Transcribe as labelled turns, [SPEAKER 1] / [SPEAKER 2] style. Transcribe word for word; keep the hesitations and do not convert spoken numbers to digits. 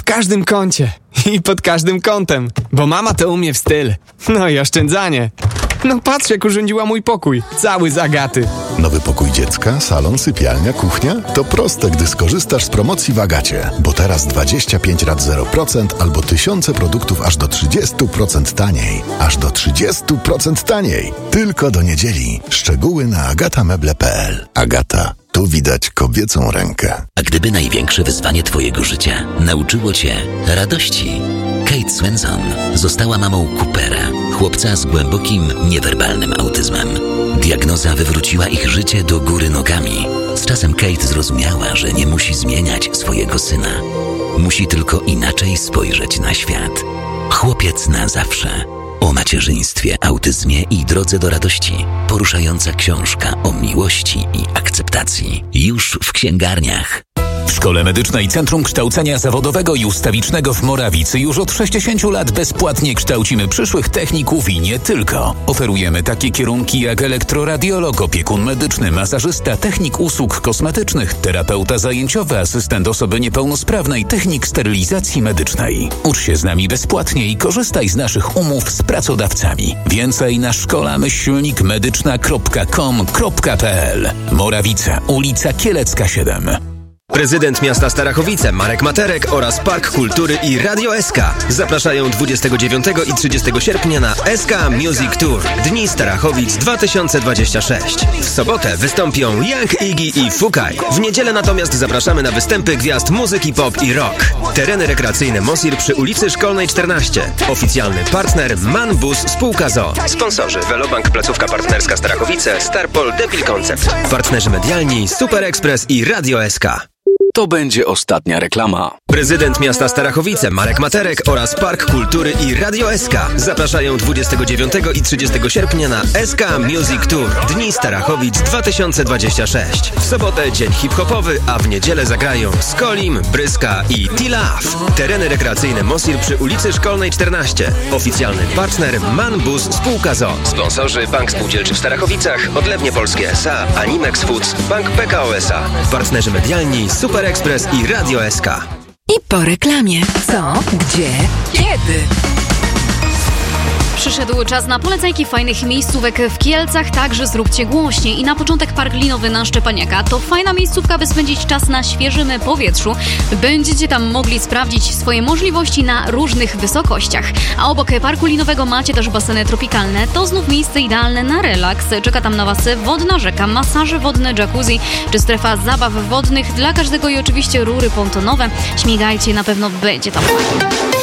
[SPEAKER 1] każdym kącie i pod każdym kątem, bo mama to umie w styl. No i oszczędzanie. No patrz, jak urządziła mój pokój, cały z Agaty.
[SPEAKER 2] Nowy pokój dziecka, salon, sypialnia, kuchnia? To proste, gdy skorzystasz z promocji w Agacie. Bo teraz dwadzieścia pięć rat zero procent albo tysiące produktów aż do trzydzieści procent taniej. Aż do trzydzieści procent taniej. Tylko do niedzieli. Szczegóły na agatameble kropka p l. Agata. Tu widać kobiecą rękę.
[SPEAKER 3] A gdyby największe wyzwanie twojego życia nauczyło cię radości? Kate Swenson została mamą Coopera, chłopca z głębokim, niewerbalnym autyzmem. Diagnoza wywróciła ich życie do góry nogami. Z czasem Kate zrozumiała, że nie musi zmieniać swojego syna. Musi tylko inaczej spojrzeć na świat. Chłopiec na zawsze. O macierzyństwie, autyzmie i drodze do radości. Poruszająca książka o miłości i akceptacji. Już w księgarniach.
[SPEAKER 4] W Szkole Medycznej Centrum Kształcenia Zawodowego i Ustawicznego w Morawicy już od sześćdziesięciu lat bezpłatnie kształcimy przyszłych techników i nie tylko. Oferujemy takie kierunki jak elektroradiolog, opiekun medyczny, masażysta, technik usług kosmetycznych, terapeuta zajęciowy, asystent osoby niepełnosprawnej, technik sterylizacji medycznej. Ucz się z nami bezpłatnie i korzystaj z naszych umów z pracodawcami. Więcej na szkola myślnik medyczna kropka com kropka p l. Morawice, ulica Kielecka siedem.
[SPEAKER 5] Prezydent miasta Starachowice Marek Materek oraz Park Kultury i Radio S K zapraszają dwudziestego dziewiątego i trzydziestego sierpnia na S K Music Tour Dni Starachowic dwa tysiące dwadzieścia sześć. W sobotę wystąpią Young Iggy i Fukaj. W niedzielę natomiast zapraszamy na występy gwiazd muzyki pop i rock. Tereny rekreacyjne Mosir przy ulicy Szkolnej czternaście. Oficjalny partner Man Bus Spółka Z O. Sponsorzy Velobank Placówka Partnerska Starachowice, Starpol, Depil Concept. Partnerzy medialni Super Express i Radio S K.
[SPEAKER 6] To będzie ostatnia reklama.
[SPEAKER 5] Prezydent miasta Starachowice Marek Materek oraz Park Kultury i Radio S K zapraszają dwudziestego dziewiątego i trzydziestego sierpnia na S K Music Tour Dni Starachowic dwa tysiące dwadzieścia sześć. W sobotę dzień hip-hopowy, a w niedzielę zagrają Skolim, Bryska i T-Love. Tereny rekreacyjne Mosir przy ulicy Szkolnej czternaście. Oficjalny partner Man Bus Spółka Z O. Sponsorzy Bank Spółdzielczy w Starachowicach, Odlewnie Polskie S A, Animex Foods, Bank P K O S A. Partnerzy medialni Super Express i Radio S K.
[SPEAKER 7] I po reklamie. Co? Gdzie? Kiedy?
[SPEAKER 8] Przyszedł czas na polecajki fajnych miejscówek w Kielcach, także zróbcie głośniej. I na początek Park Linowy na Szczepaniaka. To fajna miejscówka, by spędzić czas na świeżym powietrzu. Będziecie tam mogli sprawdzić swoje możliwości na różnych wysokościach. A obok Parku Linowego macie też baseny tropikalne. To znów miejsce idealne na relaks. Czeka tam na Was wodna rzeka, masaże wodne, jacuzzi czy strefa zabaw wodnych. Dla każdego i oczywiście rury pontonowe. Śmigajcie, na pewno będzie tam.